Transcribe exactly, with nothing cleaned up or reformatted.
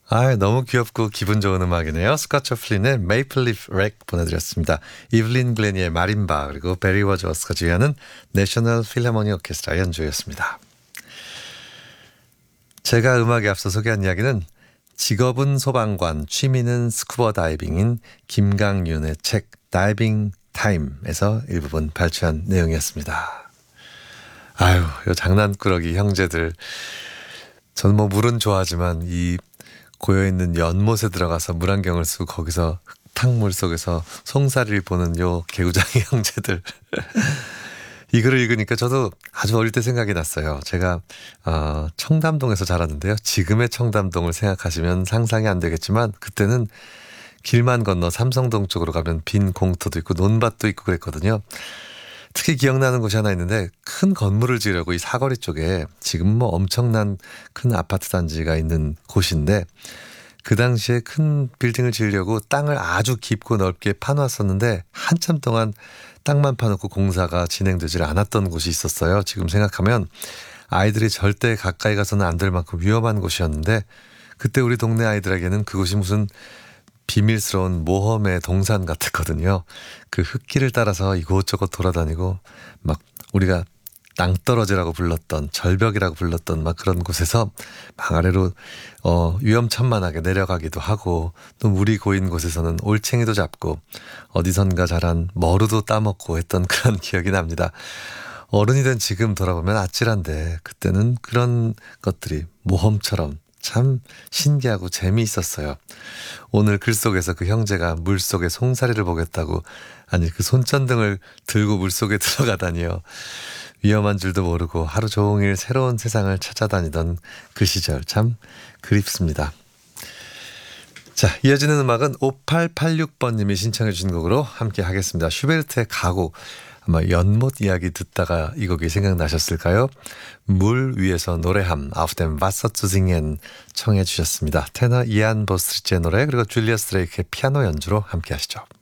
아, 너무 귀엽고 기분 좋은 음악이네요. 스캇 조플린의 메이플 리프 렉 보내드렸습니다. 이블린 글래니의 마림바 그리고 베리 워즈워스가 지휘하는 내셔널 필하모니 오케스트라 연주였습니다. 제가 음악에 앞서 소개한 이야기는 직업은 소방관, 취미는 스쿠버 다이빙인 김강윤의 책 다이빙 타임에서 일부분 발췌한 내용이었습니다. 아유, 요 장난꾸러기 형제들. 저는 뭐 물은 좋아하지만 이 고여있는 연못에 들어가서 물안경을 쓰고 거기서 흙탕물 속에서 송사리를 보는 요 개구장이 형제들. 이 글을 읽으니까 저도 아주 어릴 때 생각이 났어요. 제가 어, 청담동에서 자랐는데요. 지금의 청담동을 생각하시면 상상이 안 되겠지만 그때는 길만 건너 삼성동 쪽으로 가면 빈 공터도 있고 논밭도 있고 그랬거든요. 특히 기억나는 곳이 하나 있는데 큰 건물을 지으려고 이 사거리 쪽에 지금 뭐 엄청난 큰 아파트 단지가 있는 곳인데 그 당시에 큰 빌딩을 지으려고 땅을 아주 깊고 넓게 파놨었는데 한참 동안 땅만 파놓고 공사가 진행되질 않았던 곳이 있었어요. 지금 생각하면 아이들이 절대 가까이 가서는 안 될 만큼 위험한 곳이었는데 그때 우리 동네 아이들에게는 그곳이 무슨 비밀스러운 모험의 동산 같았거든요. 그 흙길을 따라서 이곳저곳 돌아다니고 막 우리가 낭떠러지라고 불렀던 절벽이라고 불렀던 막 그런 곳에서 막 아래로 어, 위험천만하게 내려가기도 하고 또 물이 고인 곳에서는 올챙이도 잡고 어디선가 자란 머루도 따먹고 했던 그런 기억이 납니다. 어른이 된 지금 돌아보면 아찔한데 그때는 그런 것들이 모험처럼 참 신기하고 재미있었어요. 오늘 글 속에서 그 형제가 물속에 송사리를 보겠다고 아니 그 손전등을 들고 물속에 들어가다니요. 위험한 줄도 모르고 하루 종일 새로운 세상을 찾아다니던 그 시절 참 그립습니다. 자, 이어지는 음악은 오팔팔육 번님이 신청해 주신 곡으로 함께 하겠습니다. 슈베르트의 가곡. 아마 연못 이야기 듣다가 이 곡이 생각나셨을까요? 물 위에서 노래함 Auf dem Wasser zu singen 청해 주셨습니다. 테너 이안 보스트리츠의 노래 그리고 줄리어스 드레이크의 피아노 연주로 함께 하시죠.